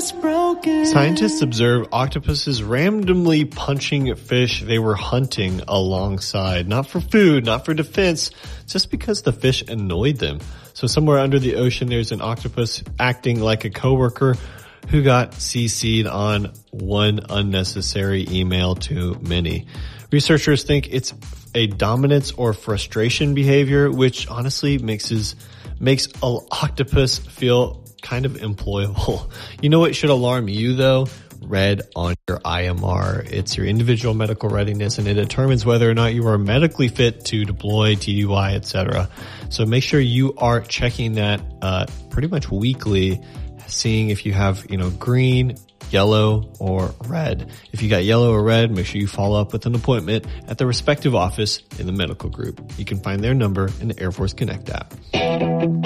Scientists observed octopuses randomly punching fish they were hunting alongside. Not for food, not for defense, just because the fish annoyed them. So somewhere under the ocean, there's an octopus acting like a coworker who got CC'd on one unnecessary email too many. Researchers think it's a dominance or frustration behavior, which honestly makes an octopus feel kind of employable. You know what should alarm you though? Red on your IMR. It's your individual medical readiness, and it determines whether or not you are medically fit to deploy, TDY, etc. So make sure you are checking that pretty much weekly, seeing if you have, green, yellow, or red. If you got yellow or red, make sure you follow up with an appointment at the respective office in the medical group. You can find their number in the Air Force Connect app.